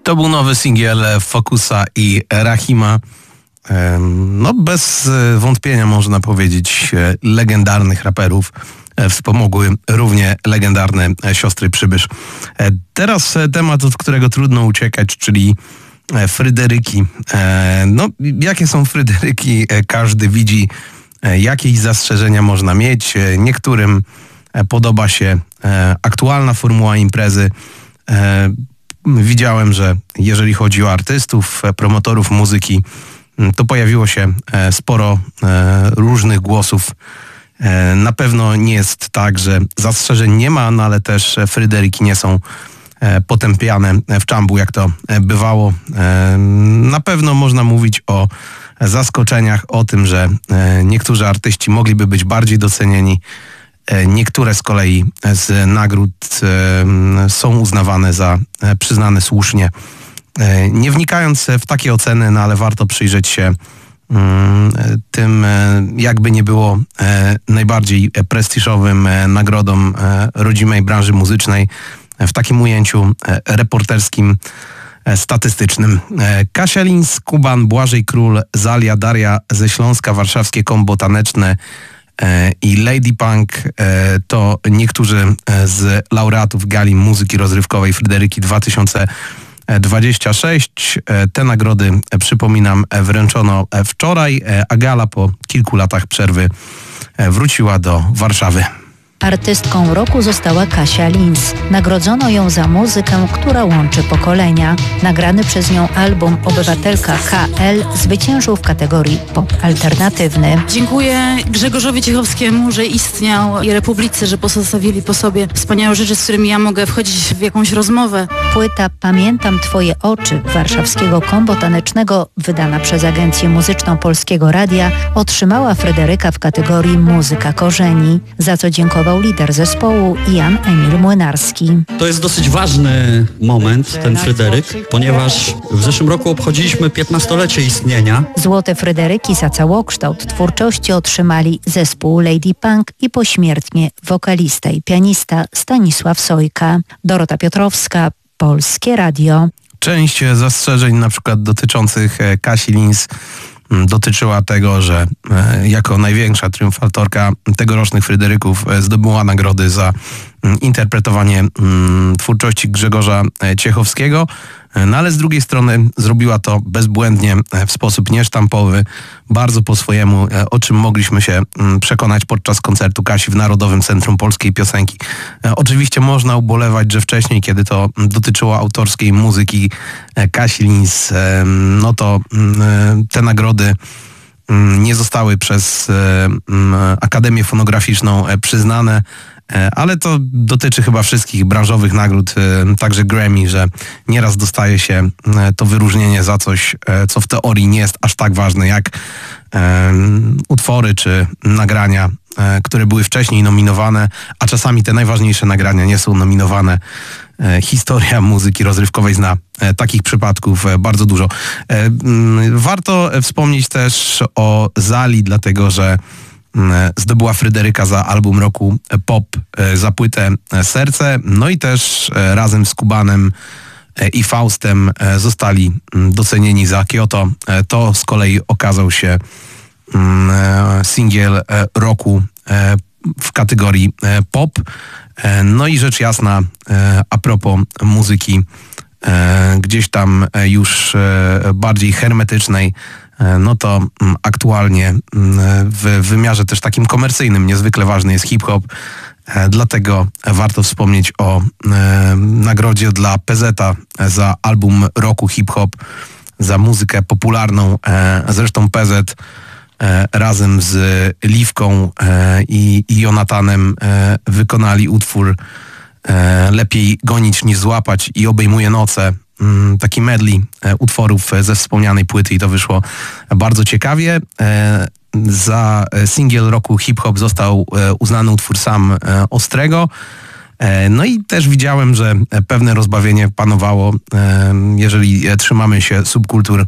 To był nowy singiel Focusa i Rahima. No bez wątpienia można powiedzieć legendarnych raperów. Wspomogły równie legendarne siostry Przybysz. Teraz temat, od którego trudno uciekać, czyli Fryderyki. No, jakie są Fryderyki? Każdy widzi, jakieś zastrzeżenia można mieć. Niektórym podoba się aktualna formuła imprezy. Widziałem, że jeżeli chodzi o artystów, promotorów muzyki, to pojawiło się sporo różnych głosów. Na pewno nie jest tak, że zastrzeżeń nie ma, no ale też Fryderyki nie są potępiane w czambu, jak to bywało. Na pewno można mówić o zaskoczeniach, o tym, że niektórzy artyści mogliby być bardziej docenieni. Niektóre z kolei z nagród są uznawane za przyznane słusznie. Nie wnikając w takie oceny, no ale warto przyjrzeć się tym, jakby nie było, najbardziej prestiżowym nagrodom rodzimej branży muzycznej w takim ujęciu reporterskim, statystycznym. Kasia Lins, Kuban, Błażej Król, Zalia, Daria ze Śląska, Warszawskie Kombo Taneczne i Lady Punk to niektórzy z laureatów Gali Muzyki Rozrywkowej Fryderyki 2026. Te nagrody, przypominam, wręczono wczoraj, a gala po kilku latach przerwy wróciła do Warszawy. Artystką roku została Kasia Lins. Nagrodzono ją za muzykę, która łączy pokolenia. Nagrany przez nią album Obywatelka KL zwyciężył w kategorii pop alternatywny. Dziękuję Grzegorzowi Ciechowskiemu, że istniał, i Republice, że pozostawili po sobie wspaniałe rzeczy, z którymi ja mogę wchodzić w jakąś rozmowę. Płyta Pamiętam Twoje oczy Warszawskiego Kombo Tanecznego, wydana przez Agencję Muzyczną Polskiego Radia, otrzymała Fryderyka w kategorii Muzyka Korzeni, za co dziękował lider zespołu Jan Emil Młynarski. To jest dosyć ważny moment, ten Fryderyk, ponieważ w zeszłym roku obchodziliśmy 15-lecie istnienia. Złote Fryderyki za całokształt twórczości otrzymali zespół Lady Punk i pośmiertnie wokalista i pianista Stanisław Sojka. Dorota Piotrowska, Polskie Radio. Część zastrzeżeń, na przykład dotyczących Kasi Lins, dotyczyła tego, że jako największa triumfatorka tegorocznych Fryderyków zdobyła nagrody za interpretowanie twórczości Grzegorza Ciechowskiego, no ale z drugiej strony zrobiła to bezbłędnie, w sposób niesztampowy, bardzo po swojemu, o czym mogliśmy się przekonać podczas koncertu Kasi w Narodowym Centrum Polskiej Piosenki. Oczywiście można ubolewać, że wcześniej, kiedy to dotyczyło autorskiej muzyki Kasi Lins, no to te nagrody nie zostały przez Akademię Fonograficzną przyznane, ale to dotyczy chyba wszystkich branżowych nagród, także Grammy, że nieraz dostaje się to wyróżnienie za coś, co w teorii nie jest aż tak ważne jak utwory czy nagrania, które były wcześniej nominowane, a czasami te najważniejsze nagrania nie są nominowane. Historia muzyki rozrywkowej zna takich przypadków bardzo dużo. Warto wspomnieć też o Zali, dlatego że zdobyła Fryderyka za album roku pop, za płytę Serce, no i też razem z Kubanem i Faustem zostali docenieni za Kyoto. To z kolei okazał się singiel roku w kategorii pop. No i rzecz jasna, a propos muzyki gdzieś tam już bardziej hermetycznej, no to aktualnie w wymiarze też takim komercyjnym niezwykle ważny jest hip-hop. Dlatego warto wspomnieć o nagrodzie dla PZ-a za album roku hip-hop, za muzykę popularną. Zresztą PZ razem z Liwką i Jonatanem wykonali utwór Lepiej gonić niż złapać i Obejmuje noce. Taki medley utworów ze wspomnianej płyty i to wyszło bardzo ciekawie. Za singiel roku hip-hop został uznany utwór Sam Ostrego. No i też widziałem, że pewne rozbawienie panowało, jeżeli trzymamy się subkultur,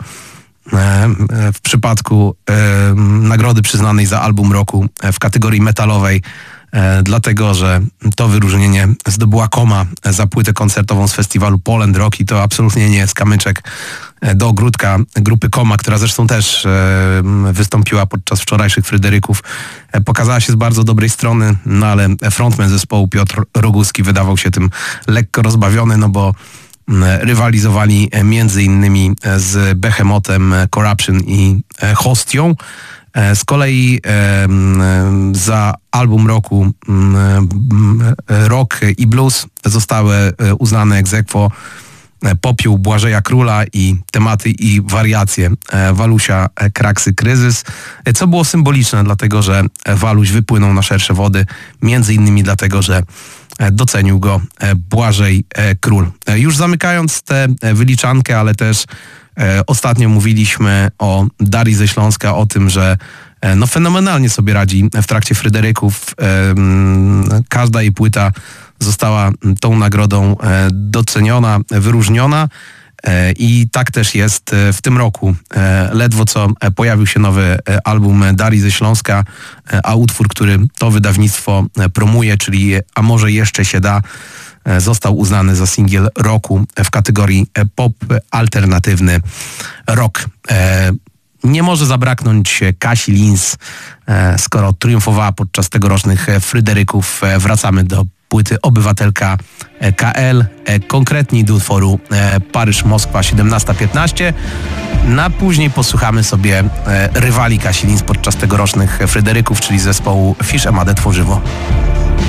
w przypadku nagrody przyznanej za album roku w kategorii metalowej dlatego że to wyróżnienie zdobyła Koma za płytę koncertową z festiwalu Poland Rock i to absolutnie nie jest kamyczek do ogródka grupy Koma, która zresztą też wystąpiła podczas wczorajszych Fryderyków. Pokazała się z bardzo dobrej strony, no ale frontman zespołu Piotr Roguski wydawał się tym lekko rozbawiony, no bo rywalizowali między innymi z Behemotem, Corruption i Hostią. Z kolei za album roku Rock i Blues zostały uznane ex aequo Popiół Błażeja Króla i Tematy i wariacje Walusia Kraksy Kryzys, co było symboliczne, dlatego że Waluś wypłynął na szersze wody, między innymi dlatego, że docenił go Błażej Król. Już zamykając tę wyliczankę, ale też ostatnio mówiliśmy o Darii ze Śląska, o tym, że no fenomenalnie sobie radzi w trakcie Fryderyków. Każda jej płyta została tą nagrodą doceniona, wyróżniona i tak też jest w tym roku. Ledwo co pojawił się nowy album Darii ze Śląska, a utwór, który to wydawnictwo promuje, czyli A może jeszcze się da, został uznany za singiel roku w kategorii pop alternatywny rock. Nie może zabraknąć Kasi Linz, skoro triumfowała podczas tegorocznych Fryderyków. Wracamy do płyty Obywatelka KL, konkretniej do utworu Paryż-Moskwa 17:15. Na później posłuchamy sobie rywali Kasi Linz podczas tegorocznych Fryderyków, czyli zespołu Fisz Emadę Tworzywo.